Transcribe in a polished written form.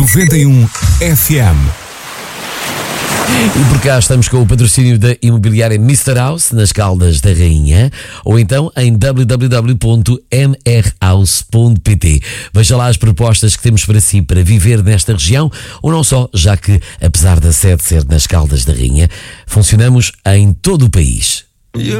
91 FM. E por cá estamos com o patrocínio da imobiliária Mr. House, nas Caldas da Rainha, ou então em www.mrhouse.pt. Veja lá as propostas que temos para si para viver nesta região, ou não só, já que, apesar da sede ser nas Caldas da Rainha, funcionamos em todo o país.